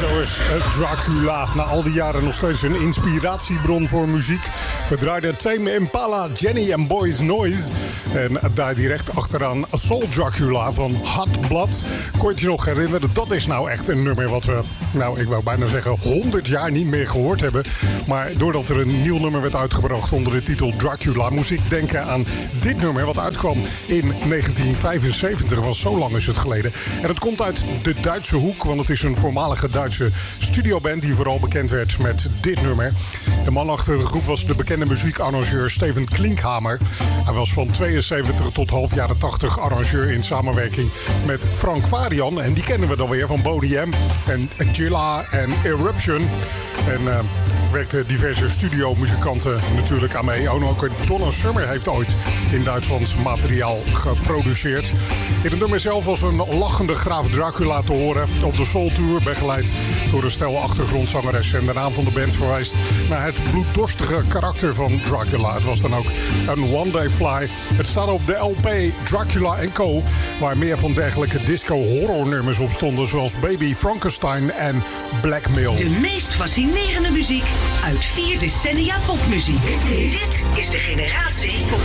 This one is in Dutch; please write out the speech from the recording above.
Zo is Dracula na al die jaren nog steeds een inspiratiebron voor muziek. We draaiden Tame Impala, Jenny and Boys Noise. En daar direct achteraan Soul Dracula van Hot Blood. Kon je het je nog herinneren? Dat is nou echt een nummer wat we, ik wou bijna zeggen 100 jaar niet meer gehoord hebben. Maar doordat er een nieuw nummer werd uitgebracht onder de titel Dracula, moest ik denken aan dit nummer wat uitkwam in 1975. Want zo lang is het geleden. En het komt uit de Duitse hoek, want het is een voormalige Duitse studioband die vooral bekend werd met dit nummer. De man achter de groep was de bekende muziekarrangeur Steven Klinkhamer. Hij was van 72 tot half jaren 80 arrangeur in samenwerking met Frank Varian. En die kennen we dan weer van Boney M en Gilla en Eruption. En werkten diverse studiomuzikanten natuurlijk aan mee. Ook Donna Summer heeft ooit in Duitsland materiaal geproduceerd. In het nummer zelf was een lachende graaf Dracula te horen op de Soul Tour, begeleid door een stel achtergrondzangeres. En de naam van de band verwijst naar het bloeddorstige karakter van Dracula. Het was dan ook een One Day Fly. Het staat op de LP Dracula & Co., waar meer van dergelijke disco-horrornummers op stonden, zoals Baby Frankenstein en Blackmail. De meest fascinerende muziek uit 4 decennia popmuziek. Dit is de generatie